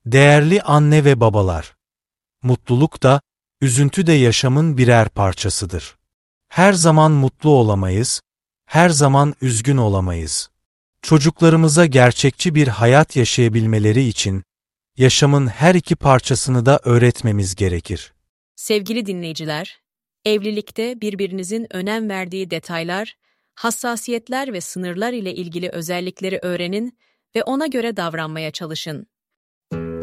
Değerli anne ve babalar, mutluluk da, üzüntü de yaşamın birer parçasıdır. Her zaman mutlu olamayız, her zaman üzgün olamayız. Çocuklarımıza gerçekçi bir hayat yaşayabilmeleri için, yaşamın her iki parçasını da öğretmemiz gerekir. Sevgili dinleyiciler, evlilikte birbirinizin önem verdiği detaylar, hassasiyetler ve sınırlar ile ilgili özellikleri öğrenin ve ona göre davranmaya çalışın.